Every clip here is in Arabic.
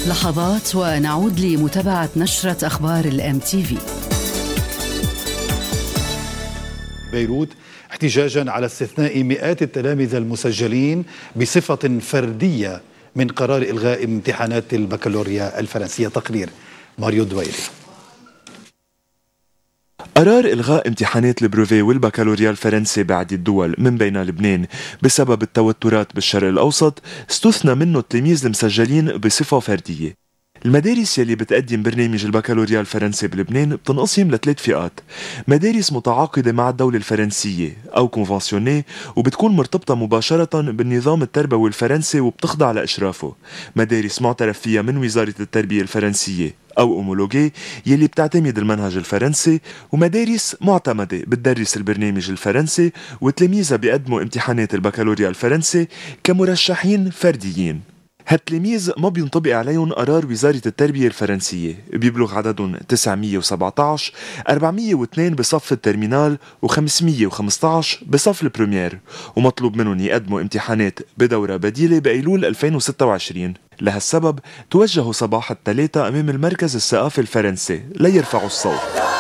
لحظات ونعود لمتابعة نشرة أخبار الMTV. بيروت احتجاجا على استثناء مئات التلاميذ المسجلين بصفة فردية من قرار إلغاء امتحانات البكالوريا الفرنسية. تقرير ماريو دويري. قرار إلغاء امتحانات البروفي والبكالوريا الفرنسي بعدة دول من بين لبنان بسبب التوترات بالشرق الأوسط استثنى منه التلاميذ المسجلين بصفة فردية. المدارس يلي بتقدم برنامج البكالوريا الفرنسي بلبنان بتنقسم لثلاث فئات: مدارس متعاقدة مع الدولة الفرنسية أو كونفانسيونيه وبتكون مرتبطة مباشرة بالنظام التربوي الفرنسي وبتخضع لإشرافه، مدارس معترف فيها من وزارة التربية الفرنسية أو أومولوجي يلي بتعتمد المنهج الفرنسي، ومدارس معتمدة بتدرس البرنامج الفرنسي وتلاميذها بيقدموا امتحانات البكالوريا الفرنسي كمرشحين فرديين. هالتلاميذ ما بينطبق عليهم قرار وزارة التربية الفرنسية، بيبلغ عددهم 917، 402 بصف الترمينال و515 بصف البروميير، ومطلوب منهم يقدموا امتحانات بدورة بديلة بأيلول 2026. لهالسبب توجهوا صباح الثلاثاء أمام المركز الثقافي الفرنسي ليرفعوا الصوت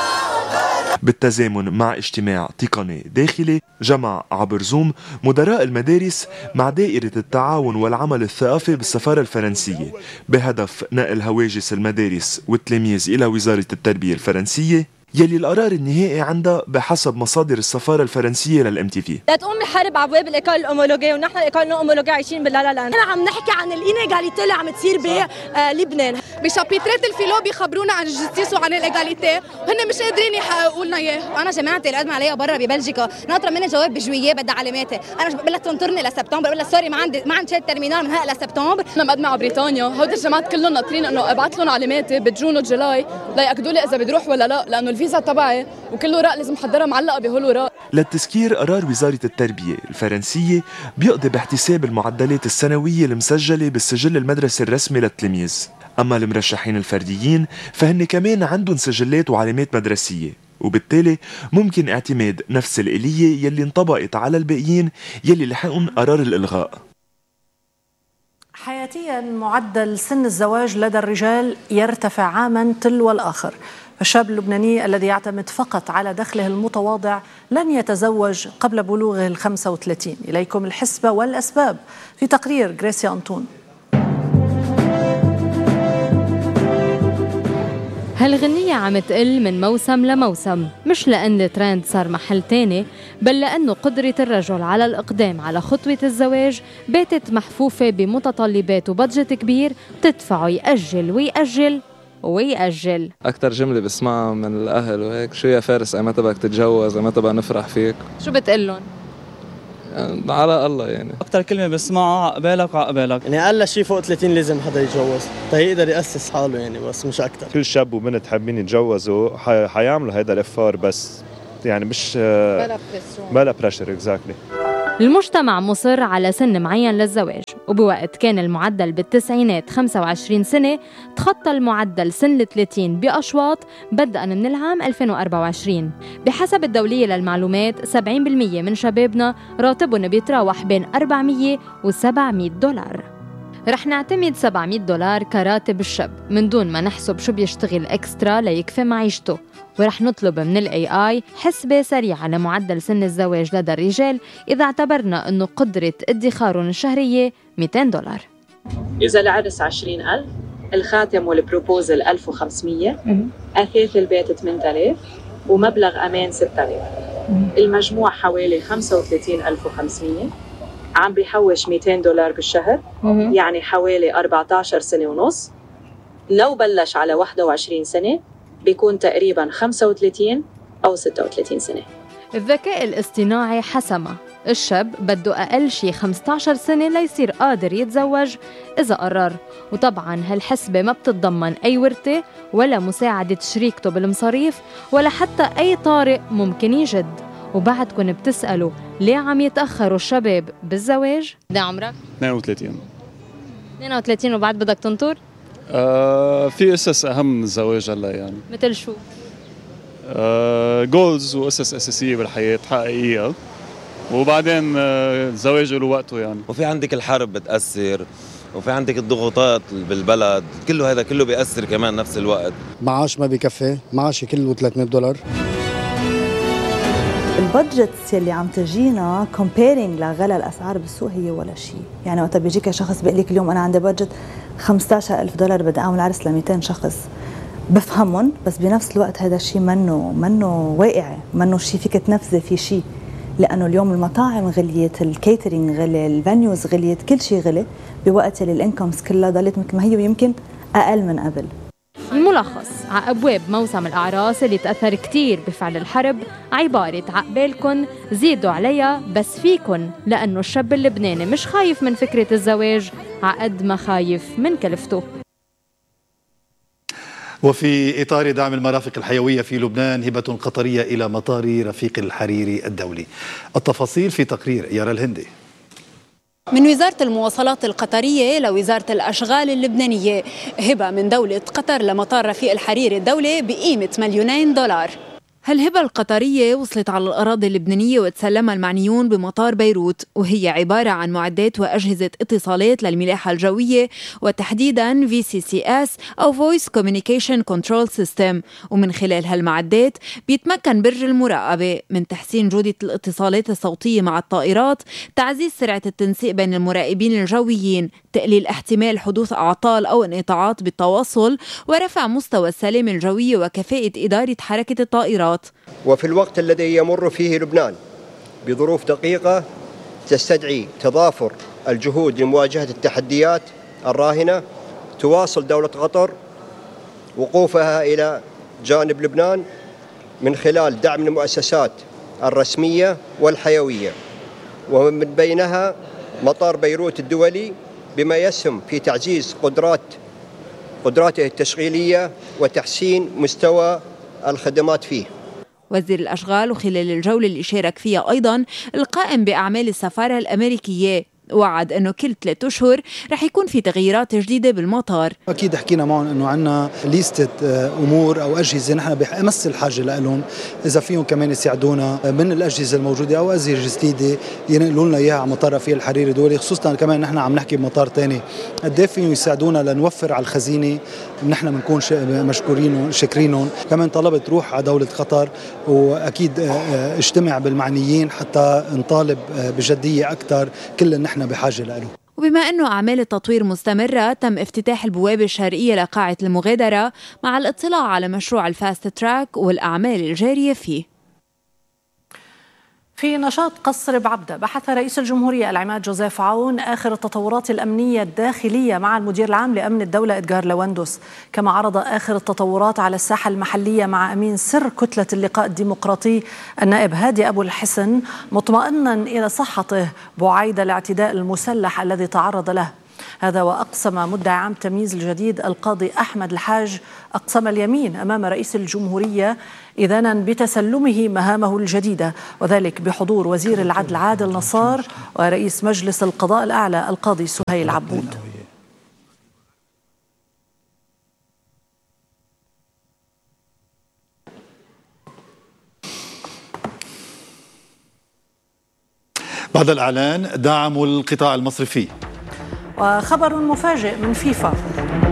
بالتزامن مع اجتماع تقني داخلي جمع عبر زوم مدراء المدارس مع دائرة التعاون والعمل الثقافي بالسفارة الفرنسية بهدف نقل هواجس المدارس والتلاميذ إلى وزارة التربية الفرنسية يلي القرار النهائي عندها بحسب مصادر السفارة الفرنسية للMTV. لا تقوم بحرب على ابواب الايكول الاومولوجي ونحن الايكول الاومولوجي عايشين باللالالاند. انا عم نحكي عن الانيغاليتي اللي عم تصير بلبنان. بشابيترات الفيلو بيخبرونا عن الجستيس وعن الايغاليتي وهن مش قادرين يحققوا لنا اياه. وانا جماعتي اللي قدم عليها برا ببلجيكا ناطره مني جواب بجويه بدها علاماتي. انا بقول لها تنطرني لسبتمبر، بقول لها سوري ما عندي شهاده ترمينال من هلا لسبتمبر. انا مقدمه على بريطانيا، هودي الجماعات كلهم ناطرين انه ابعث لهم علاماتي بجون وجولاي ليأكدوا لي اذا بدي اروح ولا لا، لانه الفيزا تبعي وكل وراء لازم حضرها معلقه بهالوراق. للتذكير قرار وزارة التربية الفرنسية بيقضي باحتساب المعدلات السنوية المسجلة بالسجل المدرسي الرسمي للتلاميذ، أما المرشحين الفرديين فهن كمان عندهم سجلات وعلامات مدرسية، وبالتالي ممكن اعتماد نفس الآلية يلي انطبقت على الباقيين يلي لحقهم قرار الإلغاء. حياتيا معدل سن الزواج لدى الرجال يرتفع عاما تلو الآخر، فالشاب اللبناني الذي يعتمد فقط على دخله المتواضع لن يتزوج قبل بلوغه 35. إليكم الحسبة والأسباب في تقرير غريسيا أنطون. هالغنية عم تقل من موسم لموسم، مش لأن الترند صار محل تاني، بل لأنه قدرة الرجل على الإقدام على خطوة الزواج باتت محفوفة بمتطلبات وبادجت كبير تدفعه يأجل ويأجل ويأجل. أكتر جملة بسمعها من الأهل وهيك، شو يا فارس أمتى بدك تتجوز، أمتى بدنا نفرح فيك؟ شو بتقلن؟ يعني على الله يعني. أكتر كلمة بسمعها عقبالك عقبالك، يعني أقل شيء فوق 30 لازم حدا يتجوز يقدر يأسس حاله يعني، بس مش أكتر. كل شاب وبنت حابين يتجوزوا حيعملوا هذا الإفار، بس يعني مش بلا بريشر. اكزاكتلي. المجتمع مصر على سن معين للزواج، وبوقت كان المعدل بالتسعينات 25 سنة تخطى المعدل سن 30 بأشواط بدءا من العام 2024. بحسب الدولية للمعلومات 70% من شبابنا راتبهم بيتراوح بين 400 و 700 دولار. رح نعتمد 700 دولار كراتب الشاب من دون ما نحسب شو بيشتغل اكسترا ليكفي معيشته، ورح نطلب من ال AI حسبة سريعة لمعدل سن الزواج لدى الرجال إذا اعتبرنا أنه قدرة ادخارهم الشهرية 200 دولار. إذا العرس 20,000، الخاتم والبروبوزل 1500، أثاث البيت 8000 ومبلغ أمان 6000، المجموع حوالي 35,500. عم بيحوش 200 دولار بالشهر، يعني حوالي 14 سنة ونص. لو بلش على 21 سنة بيكون تقريباً 35 أو 36 سنة. الذكاء الاصطناعي حسمه، الشاب بده أقل شي 15 سنة ليصير قادر يتزوج إذا قرر، وطبعاً هالحسبة ما بتتضمن أي ورثة ولا مساعدة شريكته بالمصاريف ولا حتى أي طارئ ممكن يجد. وبعدكن بتسألوا ليه عم يتأخروا الشباب بالزواج؟ ده عمرك؟ 32 وبعد بدك تنطر؟ في قصص أهم من الزواج هلا يعني. مثل شو؟ جولز وقصص أساسية بالحياة حقيقية، وبعدين الزواج له وقته يعني. وفي عندك الحرب بتأثر، وفي عندك الضغوطات بالبلد، كله هذا كله بيأثر كمان نفس الوقت. معاش ما بيكفي، معاشي كله $300. البادجتس اللي عم تجينا كومبيرينج لغلا الاسعار بالسوق هي ولا شيء، يعني وقت بيجيك شخص بيقول لك اليوم انا عندي بادجت $15,000 بدي اعمل عرس ل 200 شخص، بفهمهم، بس بنفس الوقت هذا الشيء منه واقعي، منه شيء فيك تنفذي في شيء، لانه اليوم المطاعم غليت، الكيترينج غلي، الفانيوز غليت، كل شيء غلي، بوقت اللي الانكمز كلها ضلت مثل ما هي ويمكن اقل من قبل. الملخص على أبواب موسم الأعراس اللي تأثر كتير بفعل الحرب عبارة عقبالكن زيدوا عليها بس فيكن، لأنه الشاب اللبناني مش خايف من فكرة الزواج عقد ما خايف من كلفته. وفي إطار دعم المرافق الحيوية في لبنان، هبة قطرية إلى مطار رفيق الحريري الدولي. التفاصيل في تقرير يارا الهندي. من وزارة المواصلات القطرية لوزارة الأشغال اللبنانية، هبة من دولة قطر لمطار رفيق الحريري الدولي بقيمة $2,000,000. هالهبة القطرية وصلت على الأراضي اللبنانية وتسلمها المعنيون بمطار بيروت، وهي عبارة عن معدات وأجهزة اتصالات للملاحة الجوية، وتحديداً VCCS أو Voice Communication Control System. ومن خلال هالمعدات بيتمكن برج المراقبة من تحسين جودة الاتصالات الصوتية مع الطائرات، تعزيز سرعة التنسيق بين المراقبين الجويين، تقليل احتمال حدوث أعطال أو انقطاعات بالتواصل، ورفع مستوى السلامة الجوية وكفاءة إدارة حركة الطائرات. وفي الوقت الذي يمر فيه لبنان بظروف دقيقة تستدعي تضافر الجهود لمواجهة التحديات الراهنة، تواصل دولة قطر وقوفها إلى جانب لبنان من خلال دعم المؤسسات الرسمية والحيوية، ومن بينها مطار بيروت الدولي، بما يسهم في تعزيز قدراته التشغيلية وتحسين مستوى الخدمات فيه. وزير الأشغال وخلال الجولة اللي شارك فيها أيضاً القائم بأعمال السفارة الأمريكية وعد أنه كل 3 أشهر رح يكون في تغييرات جديدة بالمطار. أكيد حكينا معهم أنه عنا ليستة أمور أو أجهزة نحن بأمس الحاجة لهم، إذا فيهم كمان يساعدونا من الأجهزة الموجودة أو أجهزة جديدة ينقلوا لنا إياها على مطار رفيق الحريري الدولي، خصوصاً كمان نحن عم نحكي بمطار تاني قد إيه فيهم يساعدونا لنوفر على الخزينة. نحن بنكون مشكورين وشاكرينهم. كمان طلبت روح على دولة قطر، وأكيد اجتمع بالمعنيين حتى نطالب بجدية أكثر، كل نحن بحاجة له. وبما أنه أعمال التطوير مستمرة، تم افتتاح البوابة الشرقية لقاعة المغادرة مع الاطلاع على مشروع الفاست تراك والأعمال الجارية فيه. في نشاط قصر بعبدة، بحث رئيس الجمهورية العماد جوزيف عون آخر التطورات الأمنية الداخلية مع المدير العام لأمن الدولة إدغار لواندوس، كما عرض آخر التطورات على الساحة المحلية مع أمين سر كتلة اللقاء الديمقراطي النائب هادي أبو الحسن، مطمئنا إلى صحته بعيد الاعتداء المسلح الذي تعرض له. هذا وأقسم مدعي عام تمييز الجديد القاضي أحمد الحاج أقسم اليمين أمام رئيس الجمهورية إذانا بتسلمه مهامه الجديدة، وذلك بحضور وزير العدل عادل نصار ورئيس مجلس القضاء الأعلى القاضي سهيل عبود. بعد الإعلان دعم القطاع المصرفي. وخبر مفاجئ من فيفا،